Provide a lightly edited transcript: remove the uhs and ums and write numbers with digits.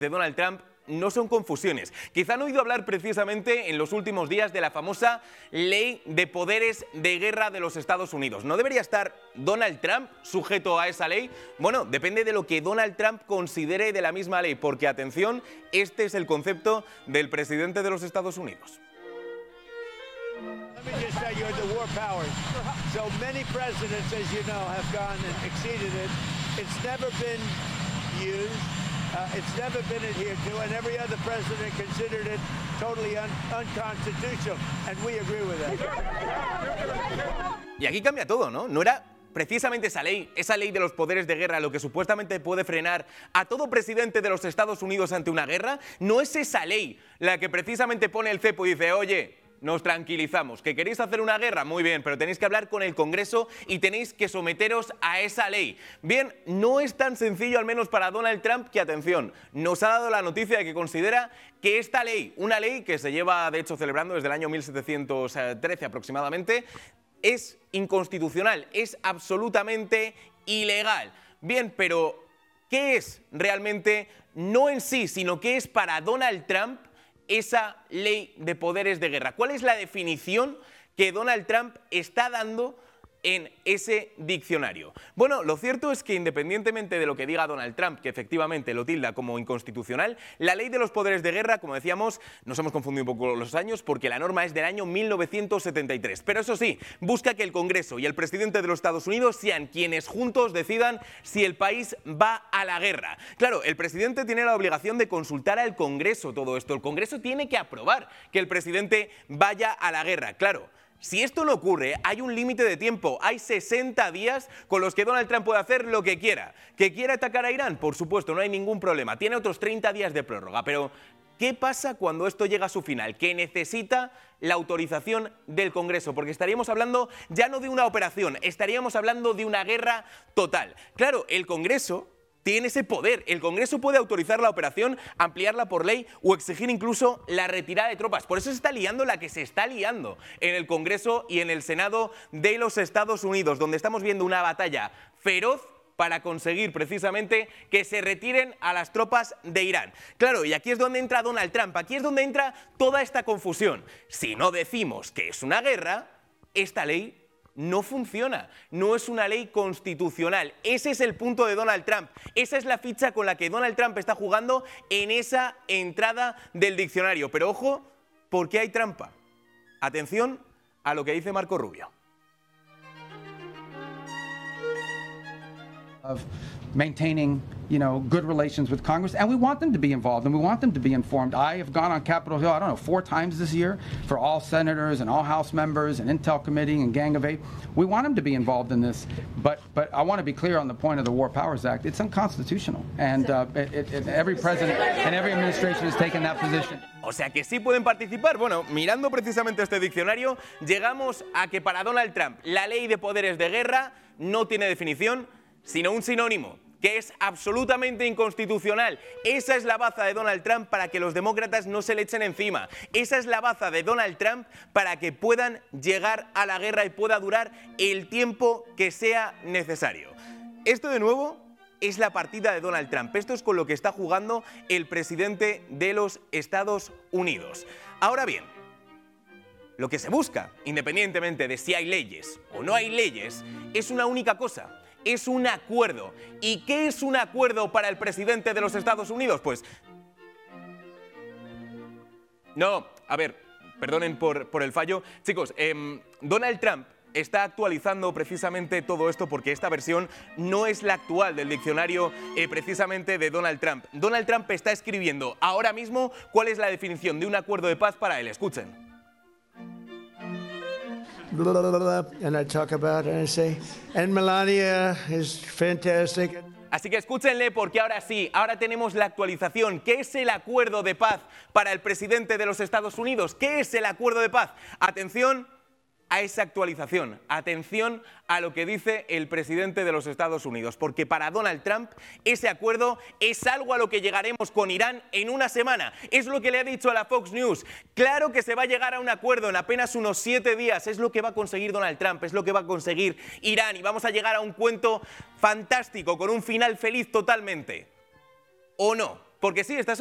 de Donald Trump no son confusiones. Quizá han oído hablar precisamente en los últimos días de la famosa Ley de Poderes de Guerra de los Estados Unidos. ¿No debería estar Donald Trump sujeto a esa ley? Bueno, depende de lo que Donald Trump considere de la misma ley, porque, atención, este es el concepto del presidente de los Estados Unidos. Let me just say you're the war powers. So many presidents, as you know, have gone and exceeded it. It's never been used. It's never been adhered to, and every other president considered it totally unconstitutional, and we agree with that. Y aquí cambia todo, ¿no? No era precisamente esa ley de los poderes de guerra, lo que supuestamente puede frenar a todo presidente de los Estados Unidos ante una guerra. No es esa ley la que precisamente pone el cepo y dice, oye, nos tranquilizamos, que queréis hacer una guerra, muy bien, pero tenéis que hablar con el Congreso y tenéis que someteros a esa ley. Bien, no es tan sencillo, al menos para Donald Trump, que, atención, nos ha dado la noticia de que considera que esta ley, una ley que se lleva de hecho celebrando desde el año 1713 aproximadamente, es inconstitucional, es absolutamente ilegal. Bien, pero ¿qué es realmente, no en sí, sino qué es para Donald Trump esa ley de poderes de guerra? ¿Cuál es la definición que Donald Trump está dando en ese diccionario? Bueno, lo cierto es que, independientemente de lo que diga Donald Trump, que efectivamente lo tilda como inconstitucional, la ley de los poderes de guerra, como decíamos, nos hemos confundido un poco los años porque la norma es del año 1973. Pero eso sí, busca que el Congreso y el presidente de los Estados Unidos sean quienes juntos decidan si el país va a la guerra. Claro, el presidente tiene la obligación de consultar al Congreso todo esto. El Congreso tiene que aprobar que el presidente vaya a la guerra. Claro, si esto no ocurre, hay un límite de tiempo. Hay 60 días con los que Donald Trump puede hacer lo que quiera. ¿Que quiera atacar a Irán? Por supuesto, no hay ningún problema. Tiene otros 30 días de prórroga. Pero ¿qué pasa cuando esto llega a su final? Que necesita la autorización del Congreso, porque estaríamos hablando ya no de una operación, estaríamos hablando de una guerra total. Claro, el Congreso tiene ese poder. El Congreso puede autorizar la operación, ampliarla por ley o exigir incluso la retirada de tropas. Por eso se está liando la que se está liando en el Congreso y en el Senado de los Estados Unidos, donde estamos viendo una batalla feroz para conseguir precisamente que se retiren a las tropas de Irán. Claro, y aquí es donde entra Donald Trump, aquí es donde entra toda esta confusión. Si no decimos que es una guerra, esta ley no funciona, no es una ley constitucional. Ese es el punto de Donald Trump, esa es la ficha con la que Donald Trump está jugando en esa entrada del diccionario. Pero ojo, porque hay trampa. Atención a lo que dice Marco Rubio. Of maintaining, good relations with Congress, and we want them to be involved, and we want them to be informed. I have gone on Capitol Hill, 4 times this year for all senators and all House members and Intel Committee and Gang of Eight. We want them to be involved in this, but I want to be clear on the point of the War Powers Act. It's unconstitutional, and every president and every administration has taken that position. O sea que sí pueden participar. Bueno, mirando precisamente este diccionario, llegamos a que para Donald Trump la ley de poderes de guerra no tiene definición, sino un sinónimo, que es absolutamente inconstitucional. Esa es la baza de Donald Trump para que los demócratas no se le echen encima. Esa es la baza de Donald Trump para que puedan llegar a la guerra y pueda durar el tiempo que sea necesario. Esto, de nuevo, es la partida de Donald Trump. Esto es con lo que está jugando el presidente de los Estados Unidos. Ahora bien, lo que se busca, independientemente de si hay leyes o no hay leyes, es una única cosa. Es un acuerdo. ¿Y qué es un acuerdo para el presidente de los Estados Unidos? Pues no, a ver, perdonen por el fallo. Chicos, Donald Trump está actualizando precisamente todo esto porque esta versión no es la actual del diccionario precisamente de Donald Trump. Donald Trump está escribiendo ahora mismo cuál es la definición de un acuerdo de paz para él. Escuchen. And I talk about it and I say, and Melania is fantastic. Así que escúchenle porque ahora sí, ahora tenemos la actualización. ¿Qué es el acuerdo de paz para el presidente de los Estados Unidos? ¿Qué es el acuerdo de paz? Atención a esa actualización, atención a lo que dice el presidente de los Estados Unidos, porque para Donald Trump ese acuerdo es algo a lo que llegaremos con Irán en una semana. Es lo que le ha dicho a la Fox News. Claro que se va a llegar a un acuerdo en apenas unos 7 días. Es lo que va a conseguir Donald Trump, es lo que va a conseguir Irán y vamos a llegar a un cuento fantástico con un final feliz totalmente. ¿O no? Porque sí, esta es